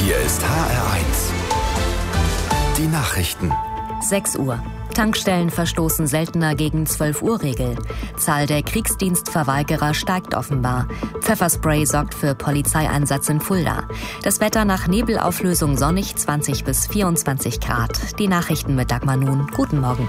Hier ist HR1. Die Nachrichten. 6 Uhr. Tankstellen verstoßen seltener gegen 12-Uhr-Regel. Zahl der Kriegsdienstverweigerer steigt offenbar. Pfefferspray sorgt für Polizeieinsatz in Fulda. Das Wetter nach Nebelauflösung sonnig, 20 bis 24 Grad. Die Nachrichten mit Dagmar Nun. Guten Morgen.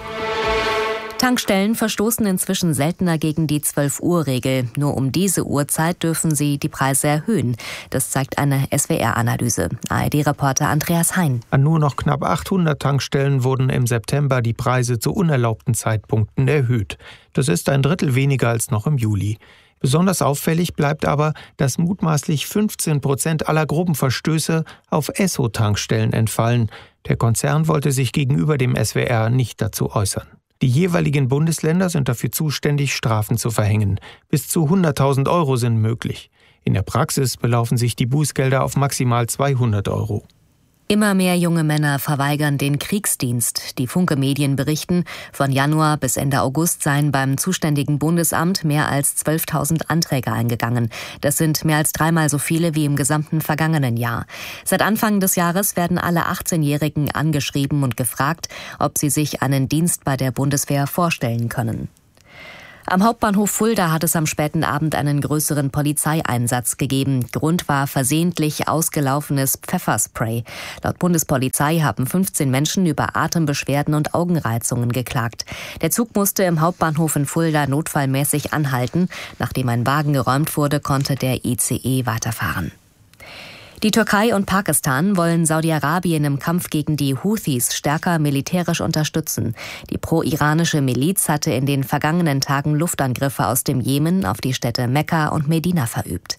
Tankstellen verstoßen inzwischen seltener gegen die 12-Uhr-Regel. Nur um diese Uhrzeit dürfen sie die Preise erhöhen. Das zeigt eine SWR-Analyse. ARD-Reporter Andreas Hein. An nur noch knapp 800 Tankstellen wurden im September die Preise zu unerlaubten Zeitpunkten erhöht. Das ist ein Drittel weniger als noch im Juli. Besonders auffällig bleibt aber, dass mutmaßlich 15% aller groben Verstöße auf Esso-Tankstellen entfallen. Der Konzern wollte sich gegenüber dem SWR nicht dazu äußern. Die jeweiligen Bundesländer sind dafür zuständig, Strafen zu verhängen. Bis zu 100.000 Euro sind möglich. In der Praxis belaufen sich die Bußgelder auf maximal 200 Euro. Immer mehr junge Männer verweigern den Kriegsdienst. Die Funke-Medien berichten, von Januar bis Ende August seien beim zuständigen Bundesamt mehr als 12.000 Anträge eingegangen. Das sind mehr als 3-mal so viele wie im gesamten vergangenen Jahr. Seit Anfang des Jahres werden alle 18-Jährigen angeschrieben und gefragt, ob sie sich einen Dienst bei der Bundeswehr vorstellen können. Am Hauptbahnhof Fulda hat es am späten Abend einen größeren Polizeieinsatz gegeben. Grund war versehentlich ausgelaufenes Pfefferspray. Laut Bundespolizei haben 15 Menschen über Atembeschwerden und Augenreizungen geklagt. Der Zug musste im Hauptbahnhof in Fulda notfallmäßig anhalten. Nachdem ein Wagen geräumt wurde, konnte der ICE weiterfahren. Die Türkei und Pakistan wollen Saudi-Arabien im Kampf gegen die Houthis stärker militärisch unterstützen. Die pro-iranische Miliz hatte in den vergangenen Tagen Luftangriffe aus dem Jemen auf die Städte Mekka und Medina verübt.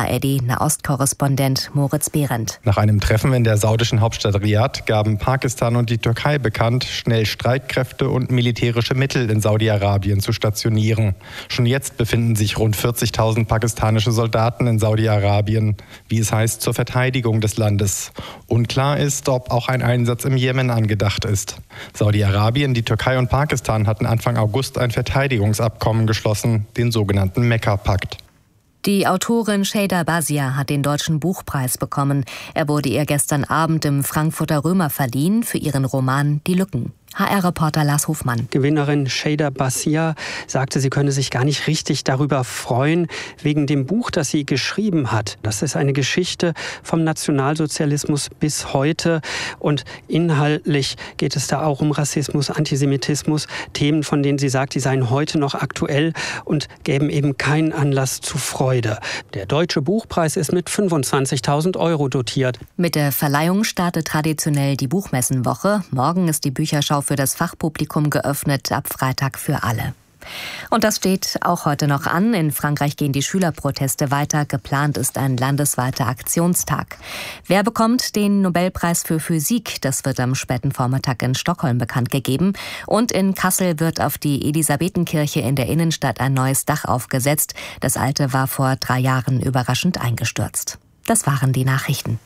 ARD-Nahost-Korrespondent Moritz Behrendt. Nach einem Treffen in der saudischen Hauptstadt Riad gaben Pakistan und die Türkei bekannt, schnell Streitkräfte und militärische Mittel in Saudi-Arabien zu stationieren. Schon jetzt befinden sich rund 40.000 pakistanische Soldaten in Saudi-Arabien, wie es heißt, zur Verteidigung des Landes. Unklar ist, ob auch ein Einsatz im Jemen angedacht ist. Saudi-Arabien, die Türkei und Pakistan hatten Anfang August ein Verteidigungsabkommen geschlossen, den sogenannten Mekka-Pakt. Die Autorin Şeyda Bazia hat den Deutschen Buchpreis bekommen. Er wurde ihr gestern Abend im Frankfurter Römer verliehen für ihren Roman Die Lücken. HR-Reporter Lars Hofmann. Gewinnerin Şeyda Bazia sagte, sie könne sich gar nicht richtig darüber freuen, wegen dem Buch, das sie geschrieben hat. Das ist eine Geschichte vom Nationalsozialismus bis heute. Und inhaltlich geht es da auch um Rassismus, Antisemitismus, Themen, von denen sie sagt, die seien heute noch aktuell und gäben eben keinen Anlass zu Freude. Der Deutsche Buchpreis ist mit 25.000 Euro dotiert. Mit der Verleihung startet traditionell die Buchmessenwoche. Morgen ist die Bücherschau für das Fachpublikum geöffnet, ab Freitag für alle. Und das steht auch heute noch an. In Frankreich gehen die Schülerproteste weiter. Geplant ist ein landesweiter Aktionstag. Wer bekommt den Nobelpreis für Physik? Das wird am späten Vormittag in Stockholm bekannt gegeben. Und in Kassel wird auf die Elisabethenkirche in der Innenstadt ein neues Dach aufgesetzt. Das alte war vor 3 Jahren überraschend eingestürzt. Das waren die Nachrichten.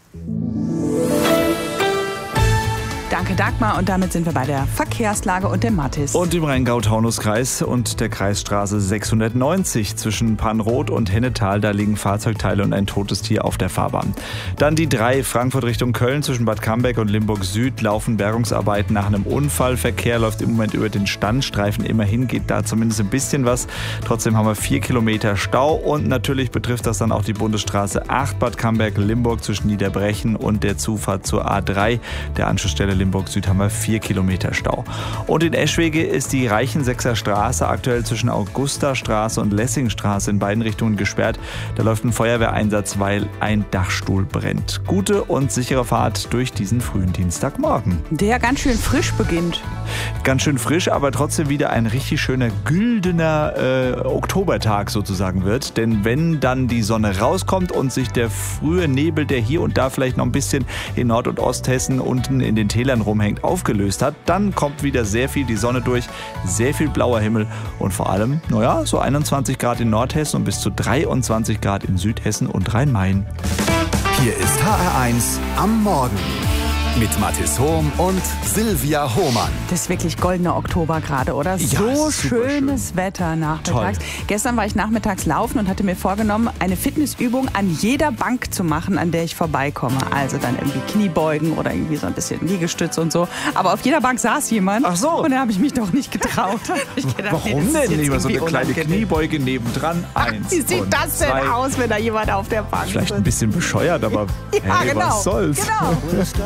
Danke Dagmar, und damit sind wir bei der Verkehrslage und dem Mathis. Und im Rheingau-Taunus-Kreis und der Kreisstraße 690 zwischen Panroth und Hennetal, da liegen Fahrzeugteile und ein totes Tier auf der Fahrbahn. Dann die 3 Frankfurt Richtung Köln zwischen Bad Camberg und Limburg Süd laufen Bergungsarbeiten nach einem Unfall. Verkehr läuft im Moment über den Standstreifen. Immerhin geht da zumindest ein bisschen was. Trotzdem haben wir 4 Kilometer Stau, und natürlich betrifft das dann auch die Bundesstraße 8 Bad Camberg-Limburg zwischen Niederbrechen und der Zufahrt zur A3, der Anschlussstelle Limburg Süd, haben wir 4 Kilometer Stau. Und in Eschwege ist die Reichensecker Straße aktuell zwischen Augustastraße und Lessingstraße in beiden Richtungen gesperrt. Da läuft ein Feuerwehreinsatz, weil ein Dachstuhl brennt. Gute und sichere Fahrt durch diesen frühen Dienstagmorgen. Der ganz schön frisch beginnt. Ganz schön frisch, aber trotzdem wieder ein richtig schöner, güldener Oktobertag sozusagen wird. Denn wenn dann die Sonne rauskommt und sich der frühe Nebel, der hier und da vielleicht noch ein bisschen in Nord- und Osthessen unten in den Tälern rumhängt, aufgelöst hat, dann kommt wieder sehr viel die Sonne durch, sehr viel blauer Himmel und vor allem, so 21 Grad in Nordhessen und bis zu 23 Grad in Südhessen und Rhein-Main. Hier ist HR1 am Morgen. Mit Mathis Hohm und Silvia Hohmann. Das ist wirklich goldener Oktober gerade, oder? Ja, so super schönes schön. Wetter nachmittags. Toll. Gestern war ich nachmittags laufen und hatte mir vorgenommen, eine Fitnessübung an jeder Bank zu machen, an der ich vorbeikomme. Also dann irgendwie Kniebeugen oder irgendwie so ein bisschen Liegestütz und so. Aber auf jeder Bank saß jemand. Ach so. Und da habe ich mich doch nicht getraut. Ich gedacht, Warum das ist denn? jetzt Immer so eine irgendwie kleine unangenehm. Kniebeuge nebendran. Eins Wie sieht und das denn zwei. aus, wenn da jemand auf der Bank Vielleicht sitzt? ein bisschen bescheuert, aber Ja, hey, genau. was soll's? Genau.